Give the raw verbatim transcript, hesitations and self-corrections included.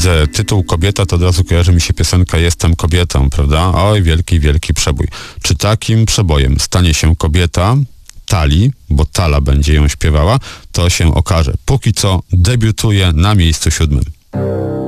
widzę tytuł Kobieta, to od razu kojarzy mi się piosenka Jestem kobietą, prawda? Oj, wielki, wielki przebój. Czy takim przebojem stanie się kobieta Tali, bo Tala będzie ją śpiewała, to się okaże. Póki co debiutuje na miejscu siódmym.